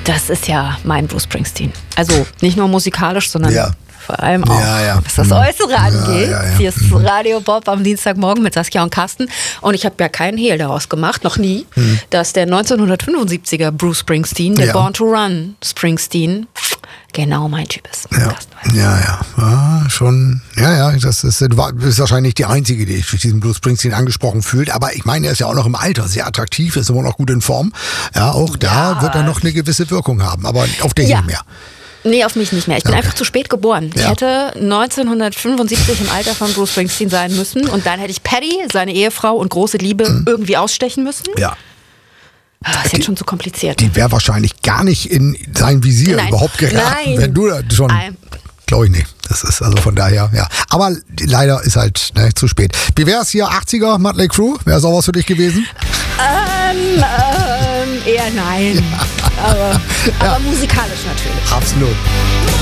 Das ist ja mein Bruce Springsteen. Also nicht nur musikalisch, sondern vor allem auch, was das Äußere angeht. Hier ist Radio Bob am Dienstagmorgen mit Saskia und Carsten. Und ich habe ja keinen Hehl daraus gemacht, noch nie, dass der 1975er Bruce Springsteen, der Born to Run Springsteen, genau mein Typ ist. Das ist wahrscheinlich die Einzige, die sich durch diesen Bruce Springsteen angesprochen fühlt. Aber ich meine, er ist ja auch noch im Alter sehr attraktiv, ist immer noch gut in Form. Ja, auch da wird er noch eine gewisse Wirkung haben, aber auf dich nicht mehr. Nee, auf mich nicht mehr. Ich bin einfach zu spät geboren. Ich hätte 1975 im Alter von Bruce Springsteen sein müssen und dann hätte ich Patty, seine Ehefrau und große Liebe irgendwie ausstechen müssen. Ja. Das ist jetzt schon zu kompliziert. Die wäre wahrscheinlich gar nicht in sein Visier überhaupt geraten, wenn du da schon... Glaube ich nicht. Das ist also von daher, Aber leider ist halt zu spät. Wie wäre es hier, 80er, Mötley Crüe? Wäre es auch was für dich gewesen? Eher nein. Aber musikalisch natürlich. Absolut.